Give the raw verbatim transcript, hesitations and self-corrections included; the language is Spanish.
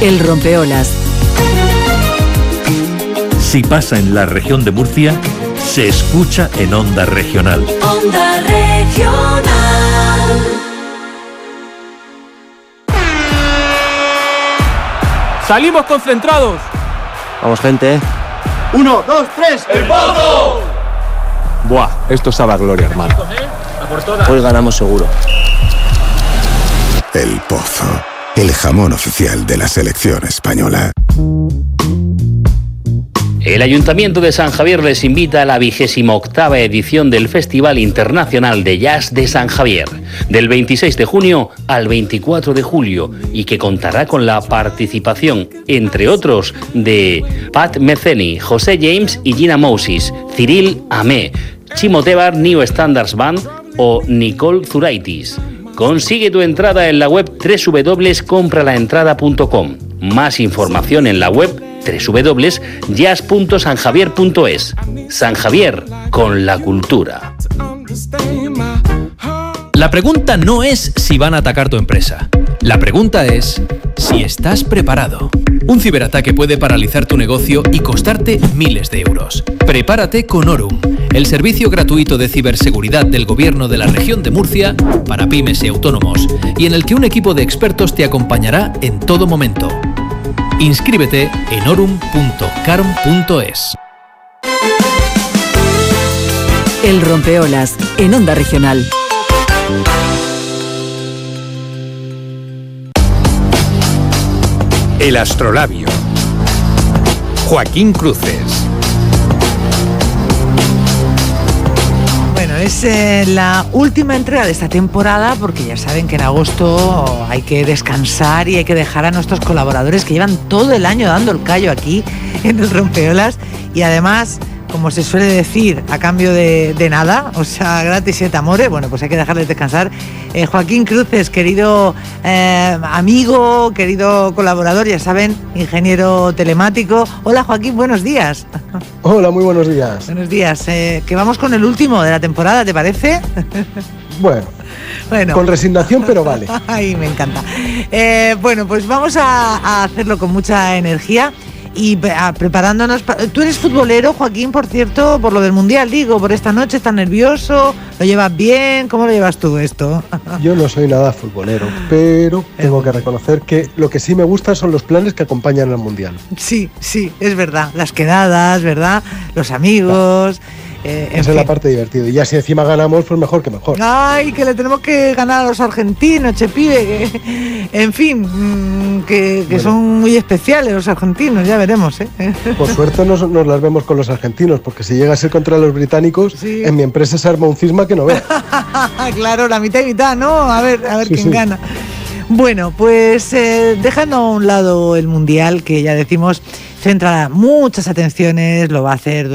El rompeolas. Si pasa en la región de Murcia, se escucha en Onda Regional. Onda Regional. ¡Salimos concentrados! Vamos, gente. Uno, dos, tres. ¡El Pozo! Buah, esto sabe a gloria, hermano. Hoy ganamos seguro. El Pozo, el jamón oficial de la selección española. El Ayuntamiento de San Javier les invita a la vigésima octava edición del Festival Internacional de Jazz de San Javier, del veintiséis de junio al veinticuatro de julio, y que contará con la participación, entre otros, de Pat Metheny, José James y Gina Moses, Cyril Amé, Chimo Tebar New Standards Band o Nicole Zuraitis. Consigue tu entrada en la web doble u doble u doble u punto compra la entrada punto com. Más información en la web doble u doble u doble u punto jazz punto san javier punto es. San Javier, con la cultura. La pregunta no es si van a atacar tu empresa. La pregunta es si estás preparado. Un ciberataque puede paralizar tu negocio y costarte miles de euros. Prepárate con Orum, el servicio gratuito de ciberseguridad del Gobierno de la Región de Murcia para pymes y autónomos, y en el que un equipo de expertos te acompañará en todo momento. Inscríbete en orum punto carm punto es. El rompeolas en Onda Regional. El astrolabio. Joaquín Cruces. Bueno, es eh, la última entrega de esta temporada, porque ya saben que en agosto hay que descansar y hay que dejar a nuestros colaboradores que llevan todo el año dando el callo aquí en el rompeolas, y además, como se suele decir, a cambio de, de nada, o sea, gratis et amore, bueno, pues hay que dejarles descansar. Eh, Joaquín Cruces, querido eh, amigo, querido colaborador, ya saben, ingeniero telemático. Hola Joaquín, buenos días. Hola, muy buenos días. Buenos días, eh, que vamos con el último de la temporada, ¿te parece? Bueno, bueno. Con resignación, pero vale. Ay, me encanta. Eh, bueno, pues vamos a, a hacerlo con mucha energía. Y a, preparándonos, para, tú eres futbolero, Joaquín, por cierto, por lo del Mundial, digo, por esta noche, ¿estás nervioso? ¿Lo llevas bien? ¿Cómo lo llevas tú esto? Yo no soy nada futbolero, pero tengo que reconocer que lo que sí me gusta son los planes que acompañan al Mundial. Sí, sí, es verdad, las quedadas, ¿verdad? Los amigos... Eh, Esa es la parte divertida. Y ya si encima ganamos, pues mejor que mejor. Ay, que le tenemos que ganar a los argentinos, che pibe. Que, en fin, mmm, que, que bueno. Son muy especiales los argentinos, ya veremos, ¿eh? Por suerte nos, nos las vemos con los argentinos, porque si llega a ser contra los británicos, sí. En mi empresa se arma un cisma que no ve. Claro, la mitad y mitad, ¿no? A ver, a ver sí, quién sí. gana. Bueno, pues eh, dejando a un lado el Mundial, que ya decimos centra muchas atenciones, lo va a hacer